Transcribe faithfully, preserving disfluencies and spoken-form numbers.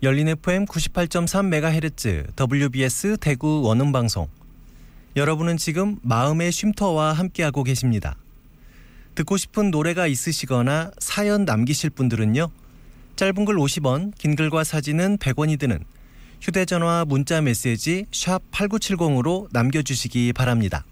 열린 에프엠 구십팔 점 삼 메가헤르츠 더블유비에스 대구 원음방송. 여러분은 지금 마음의 쉼터와 함께하고 계십니다. 듣고 싶은 노래가 있으시거나 사연 남기실 분들은요. 짧은 글 오십 원, 긴 글과 사진은 백 원이 드는 휴대전화 문자 메시지 샵 팔구칠공으로 남겨주시기 바랍니다.